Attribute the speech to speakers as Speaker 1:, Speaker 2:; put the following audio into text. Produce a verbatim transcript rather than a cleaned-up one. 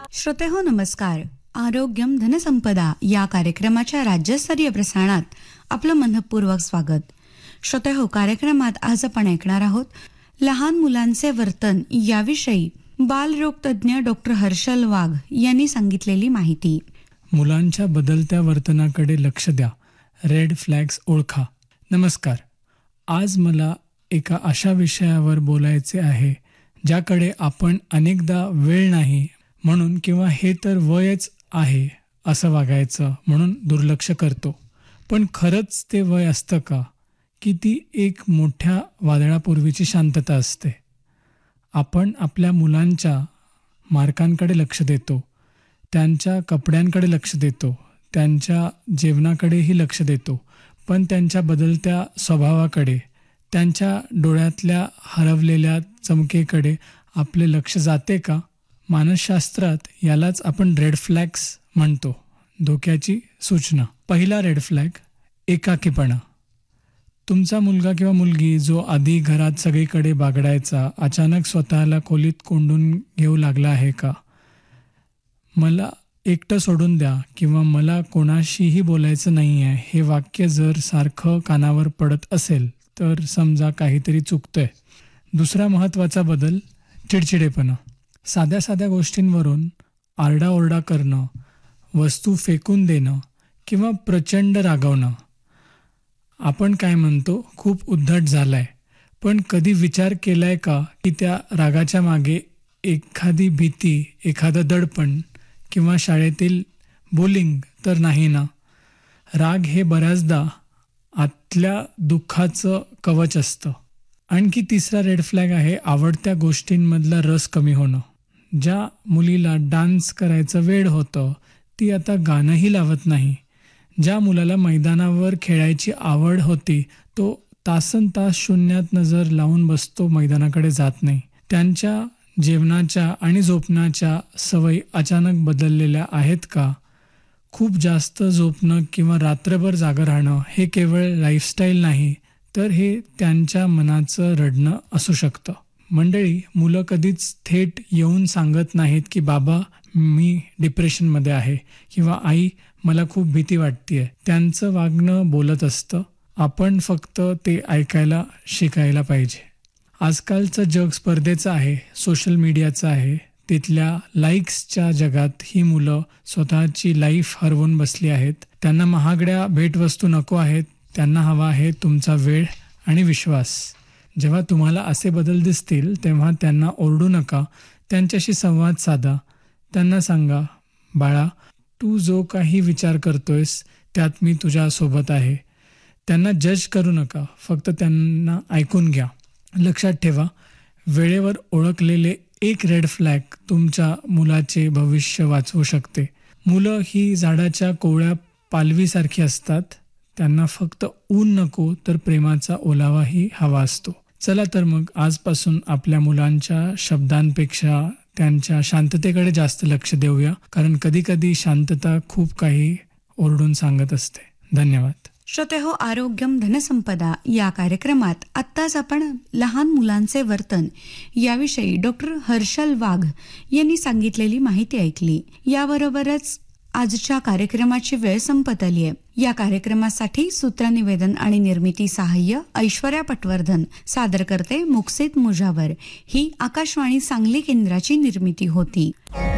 Speaker 1: श्रोतेहो नमस्कार. आरोग्यम धनसंपदा या कार्यक्रमाच्या राज्यस्तरीय प्रसारणात आपलं मनपूर्वक स्वागत. श्रोतेहो, कार्यक्रमात आज आपण ऐकणार आहोत लहान मुलांचे वर्तन याविषयी बालरोग तज्ज्ञ डॉक्टर हर्षल वाघ यांनी सांगितलेली माहिती.
Speaker 2: मुलांच्या बदलत्या वर्तनाकडे लक्ष द्या, रेड फ्लॅग्स ओळखा. नमस्कार. आज मला एका अशा विषयावर बोलायचे आहे ज्याकडे आपण अनेकदा वेळ नाही म्हणून किंवा हे तर वयच आहे असं वागायचं म्हणून दुर्लक्ष करतो. पण खरंच ते वय असतं का, की ती एक मोठ्या वादळापूर्वीची शांतता असते? आपण आपल्या मुलांच्या मार्कांकडे लक्ष देतो, त्यांच्या कपड्यांकडे लक्ष देतो, त्यांच्या जेवणाकडेही लक्ष देतो, पण त्यांच्या बदलत्या स्वभावाकडे, त्यांच्या डोळ्यातल्या हरवलेल्या चमकेकडे आपले लक्ष जाते का? मानसशास्त्रात यालाच आपण रेड फ्लॅग्स म्हणतो, धोक्याची सूचना. पहिला रेड फ्लॅग, एकाकीपणा. तुमचा मुलगा किंवा मुलगी जो आधी घरात सगळीकडे बागडायचा, अचानक स्वतःला खोलीत कोंडून घेऊ लागला आहे का? मला एकटं सोडून द्या किंवा मला कोणाशीही बोलायचं नाही आहे हे वाक्य जर सारखं कानावर पडत असेल तर समजा काहीतरी चुकतंय. दुसरा महत्त्वाचा बदल, चिडचिडेपणा. साध्या साध्या गोष्टींवरून आरडाओरडा करणं, वस्तू फेकून देणं किंवा प्रचंड रागवणं. आपण काय म्हणतो, खूप उद्धट झालाय, पण कधी विचार केलाय का की त्या रागाच्या मागे एखादी भीती, एखादं दडपण किंवा शाळेतील बुलिंग तर नाही ना? राग हे बऱ्याचदा आतल्या दुःखाचं कवच असतं. आणखी तिसरा रेड फ्लॅग आहे आवडत्या गोष्टींमधला रस कमी होणं. ज्या मुलीला डान्स करायचं वेड होतं ती आता गाणंही लावत नाही. ज्या मुलाला मैदानावर खेळायची आवड होती तो तासन तास शून्यात नजर लावून बसतो, मैदानाकडे जात नाही. त्यांच्या जेवणाच्या आणि झोपण्याच्या सवयी अचानक बदललेल्या आहेत का? खूप जास्त झोपणं किंवा रात्रभर जागं राहणं हे केवळ लाईफस्टाईल नाही, तर हे त्यांच्या मनाचं रडणं असू शकतं. मंडळी, मुलं कधीच थेट येऊन सांगत नाहीत की बाबा मी डिप्रेशनमध्ये आहे किंवा आई मला खूप भीती वाटतेय. त्यांचं वागणं बोलत असतं. आपण फक्त ते ऐकायला शिकायला पाहिजे. आजकालचं जग स्पर्धेचं आहे, सोशल मीडियाचं आहे. तिथल्या लाईक्सच्या जगात ही मुलं स्वतःची लाईफ हरवून बसली आहेत. त्यांना महागड्या भेटवस्तू नको आहेत, त्यांना हवा आहे तुमचा वेळ आणि विश्वास. जेव्हा तुम्हाला असे बदल दिसतील तेव्हा त्यांना ओरडू नका, त्यांच्याशी संवाद साधा. त्यांना सांगा, बाळा तू जो काही विचार करतोयस त्यात मी तुझ्यासोबत आहे. त्यांना जज करू नका, फक्त त्यांना ऐकून घ्या. लक्षात ठेवा, वेळेवर ओळखलेले एक रेड फ्लॅग तुमच्या मुलाचे भविष्य वाचवू शकते. मुलं ही झाडाच्या कोवळ्या पालवीसारखी असतात. त्यांना फक्त ऊन नको तर प्रेमाचा ओलावाही हवा असतो. चला तर मग आजपासून आपल्या मुलांच्या शब्दांपेक्षा त्यांच्या शांततेकडे जास्त लक्ष देऊया, कारण कधी कधी शांतता खूप काही ओरडून सांगत असते. धन्यवाद.
Speaker 1: श्रोतेहो, आरोग्यम धनसंपदा या कार्यक्रमात आत्ताच आपण लहान मुलांचे वर्तन याविषयी डॉक्टर हर्षल वाघ यांनी सांगितलेली माहिती ऐकली. याबरोबरच आजच्या कार्यक्रमाची वेळ संपत आली आहे. या कार्यक्रमासाठी सूत्रनिवेदन आणि निर्मिती सहाय्य ऐश्वर्या पटवर्धन, सादर करते मुक्सित मुजावर. ही आकाशवाणी सांगली केंद्राची निर्मिती होती.